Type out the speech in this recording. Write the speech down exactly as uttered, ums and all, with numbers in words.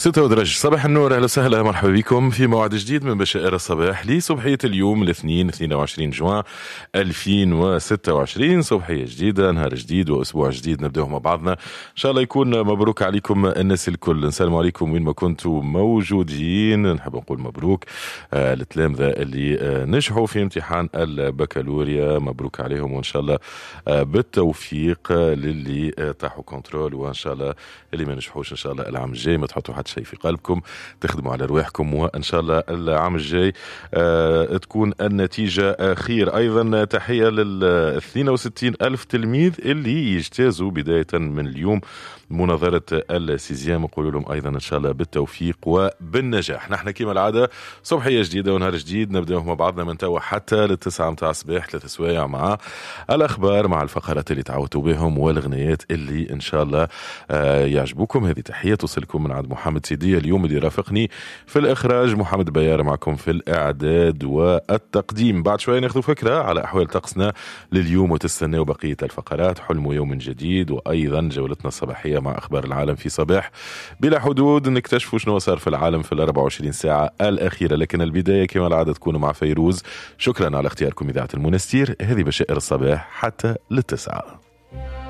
ستة ودرج. صباح النور، أهلا وسهلا، مرحبا بكم في موعد جديد من بشائر الصباح لصبحية اليوم الاثنين اثنين وعشرين جوان ألفين وستة وعشرين. صبحية جديدة، نهار جديد وأسبوع جديد نبدأه مع بعضنا. إن شاء الله يكون مبروك عليكم الناس الكل. نسلم عليكم وين ما كنتوا موجودين. نحب نقول مبروك آه للتلامذة اللي آه نجحوا في امتحان البكالوريا، مبروك عليهم، وإن شاء الله آه بالتوفيق للي آه طاحوا كنترول، وإن شاء الله اللي ما نجحوش إن شاء الله العام الجاي ما تحطوا حد شيء في قلبكم، تخدموا على رواحكم، وإن شاء الله العام الجاي آه تكون النتيجة آه خير. أيضا تحية لل اثنين وستين ألف تلميذ اللي يجتازوا بداية من اليوم مناظرة السيزيام، نقول لهم أيضا إن شاء الله بالتوفيق وبالنجاح. نحن كما العادة صبحية جديدة ونهار جديد نبدأه مع بعضنا من توا حتى للتسعة متاع الصباح، ثلاث سوايع مع الأخبار، مع الفقرات اللي تعودتوا بهم والغنيات اللي إن شاء الله آه يعجبوكم. هذه تحية توصلكم من عند محمد سيدي اليوم اللي رافقني في الإخراج، محمد بيار معكم في الإعداد والتقديم. بعد شوية ناخذ فكرة على أحوال طقسنا لليوم وتستناوا بقية الفقرات، حلم يوم جديد، وأيضا جولتنا الصباحية مع أخبار العالم في صباح بلا حدود، نكتشفوا شنو صار في العالم في الأربع وعشرين ساعة الأخيرة. لكن البداية كما العادة تكونوا مع فيروز. شكرا على اختياركم إذاعة المنستير. هذه بشائر الصباح حتى للتسعة.